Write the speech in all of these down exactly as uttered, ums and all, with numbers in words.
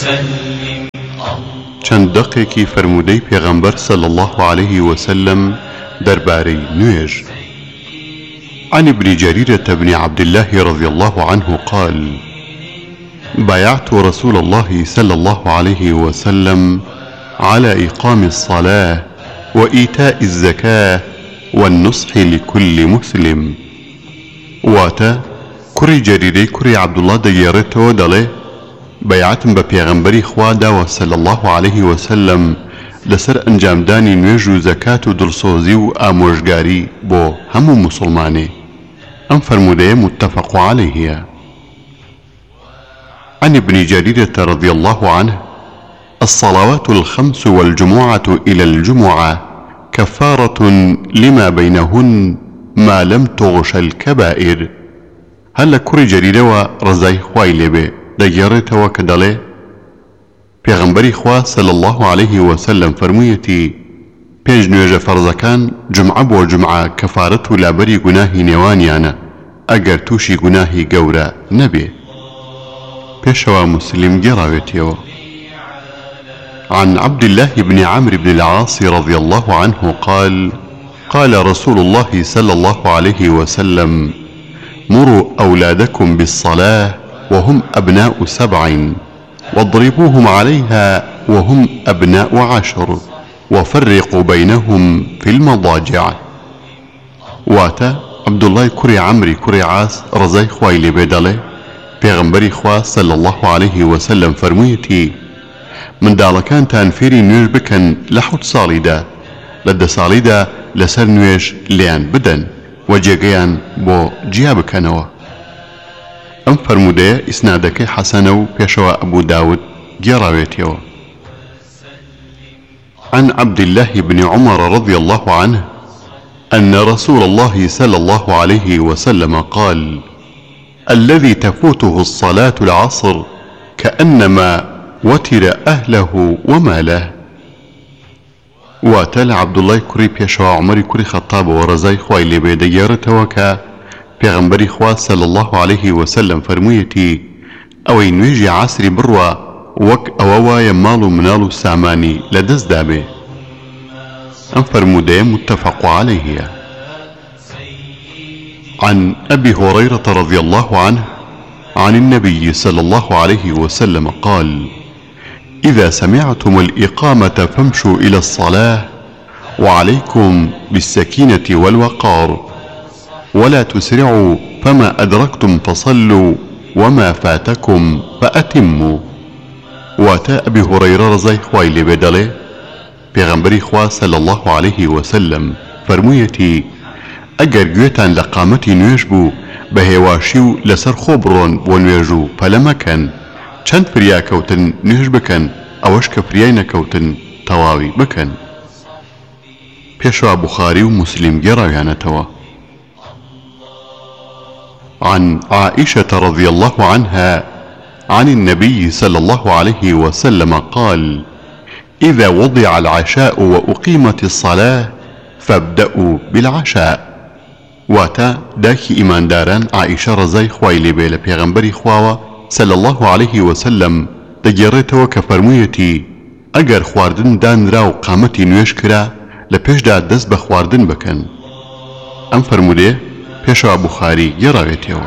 چەند دەقێکی فرمودەی پێغەمبەر صلى الله عليه وسلم دەربارەی نوێژ. عن ابن جريرة بن عبد الله رضي الله عنه قال: بايعت رسول الله صلى الله عليه وسلم على إقام الصلاة وإيتاء الزكاة والنصح لكل مسلم. واتا كري جريري كري عبد الله ديارته دله بيعتم بپیغمبری خوا دا صلى الله عليه وسلم لسر انجام داني نوێژ و زەکات و دڵسۆزی و ئامۆژگاری بۆ هەموو مسلمانێ. ئەم فرمودەیە متفق عليه. عن ابن جريرة رضي الله عنه: الصلوات الخمس والجمعة إلى الجمعة كفارة لما بينهن ما لم تغش الكبائر. هل كري جريرة ورزاي خواي لبي دەگێڕێتەوە کە دەڵێ پێغەمبەری خوا صلى الله عليه وسلم فەرموویەتی پێش نوێژە فەرزەکان جمعە بۆ جمعە کەفارەت و لابەری گوناهی نێوانیانە ئەگەر تووشی گوناهی گەورە نەبێ. پێشەوە مسلم گێڕاوێتیەوە. عن عبد الله بن عمرو بن العاص رضي الله عنه قال: قال رسول الله صلى الله عليه وسلم: مروا أولادكم بالصلاة وهم أبناء سبع واضربوهم عليها وهم أبناء عشر وفرقوا بينهم في المضاجع. واتا عبد الله كري عمري كري عاص رزاي خواي لبيدالي پیغمبری خوا صلى الله عليه وسلم فرموویەتی منداڵەکان تانفێری نوێژ بکەن لە حوت ساڵیدا، لە دە ساڵیدا لەسەر نوێژ لیان بدەن و جێگەیان بۆ جیا بکەنەوە. ئەم فرمودەیە ئیسنادەکەی حەسەنە و پێشەوە ئەبوو داود گێڕاوێتیەوە. عن عبد الله بن عمر رضي الله عنه أن رسول الله صلى الله عليه وسلم قال: الذي تفوته الصلاة العصر كأنما وتر أهله وماله. واتل عبد الله كري بيشوا عمري كري خطاب ورزاي خواي لبي ديارتەوە کە پێغەمبەری خوا صلى الله عليه وسلم فەرموویەتی ئەوەی نوێژی عاسری بڕوە وەک ئەوە وایە ماڵ و مناڵ و سامانی لەدەست دابێ. ئەم فەرمودەیە متفق عليه. عن أبي هريرة رضي الله عنه عن النبي صلى الله عليه وسلم قال: إذا سمعتم الإقامة فامشوا إلى الصلاة وعليكم بالسكينة والوقار ولا تسرعوا فما أدركتم فصلوا وما فاتكم فأتموا. واتا أبي هريرة رضي خواي لبدله پیغمبری خوا صلى الله عليه وسلم فرموویەتی ئەگەر گوێتان لە قامەتی نوێژ بوو بە هێواشی و لەسەر خۆ بڕۆن بۆ نوێژ و پەلە مەکەن، چەند فریاکەوتن نوێژ بکەن ئەوەش کە فریای نەکەوتن تەواوی بکەن. پێشوا بوخاری و مسلم گێڕاویانەتەوە. عن عائشة رضي الله عنها عن النبي صلى الله عليه وسلم قال: إذا وضع العشاء وأقيمت الصلاة فابدأوا بالعشاء. واتا داكي إيمان داران عائشة رزاي خواي لبي لبيغمبري خواوا صلى الله عليه وسلم دەگێڕێتەوە کە فەرموویەتی ئەگەر خواردن دانرا و قامەتی نوێژ کرا لە پێشدا دەست بە خواردن بکەن. ئەم فەرمودەیە پێشەوە بوخاری گێڕاوێتەوە.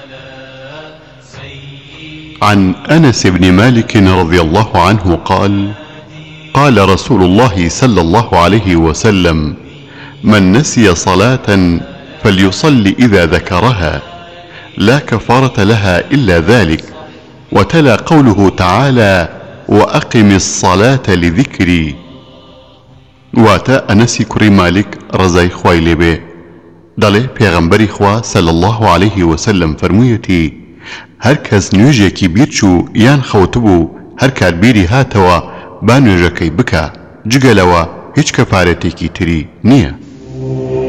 عن أنس بن مالك رضي الله عنه قال: قال رسول الله صلى الله عليه وسلم: من نسي صلاة فليصلي إذا ذكرها لا كفارة لها إلا ذلك. وتلا قوله تعالى: وأقم الصلاة لذكري. واتا أنسي كري مالك رزاي خواي لبي دەڵێ پێغەمبەری خوا صلى الله عليه وسلم فەرموویەتی هەر کەس نوێژێکی بیرچوو یان خەوتبوو هەر کات بیری هاتەوە با نوێژەکەی بکە، جگەلەوە هیچ کەفارەتێکی تری نییە.